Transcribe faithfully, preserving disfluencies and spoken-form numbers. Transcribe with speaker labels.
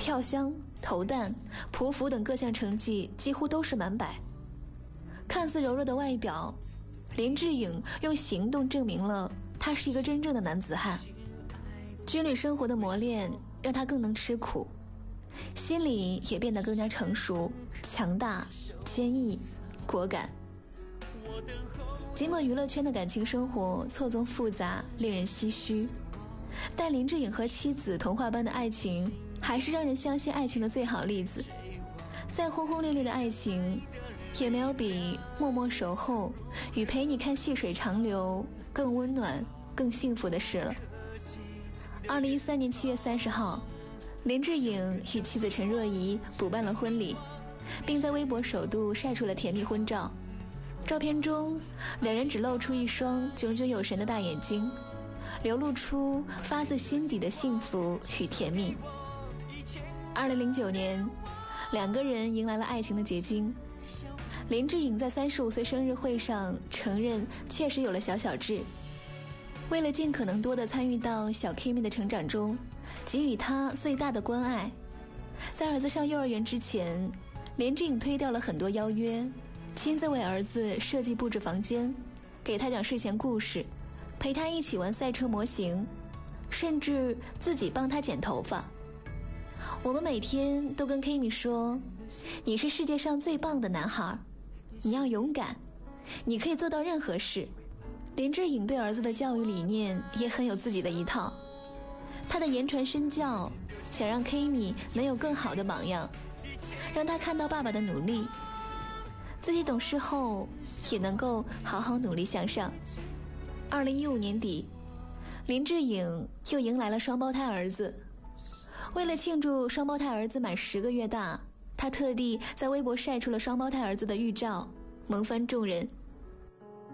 Speaker 1: 跳箱、投弹、匍匐等各项成绩几乎都是满百。看似柔弱的外表，林志颖用行动证明了他是一个真正的男子汉。军旅生活的磨练让他更能吃苦，心里也变得更加成熟、强大、坚毅、果敢。尽管娱乐圈的感情生活错综复杂，令人唏嘘，但林志颖和妻子童话般的爱情还是让人相信爱情的最好例子。再轰轰烈烈的爱情，也没有比默默守候与陪你看细水长流更温暖、更幸福的事了。二零一三年七月三十号，林志颖与妻子陈若仪补办了婚礼，并在微博首度晒出了甜蜜婚照。照片中，两人只露出一双炯炯有神的大眼睛，流露出发自心底的幸福与甜蜜。二零零九年，两个人迎来了爱情的结晶。林志颖在三十五岁生日会上承认，确实有了小小志。为了尽可能多地参与到小 Kimi 的成长中，给予他最大的关爱，在儿子上幼儿园之前，林志颖推掉了很多邀约，亲自为儿子设计布置房间，给他讲睡前故事，陪他一起玩赛车模型，甚至自己帮他剪头发。我们每天都跟 Kimi 说，你是世界上最棒的男孩，你要勇敢，你可以做到任何事。林志颖对儿子的教育理念也很有自己的一套，他的言传身教，想让 Kimi 能有更好的榜样，让他看到爸爸的努力，自己懂事后也能够好好努力向上。二零一五年底，林志颖又迎来了双胞胎儿子。为了庆祝双胞胎儿子满十个月大，他特地在微博晒出了双胞胎儿子的预照，萌翻众人。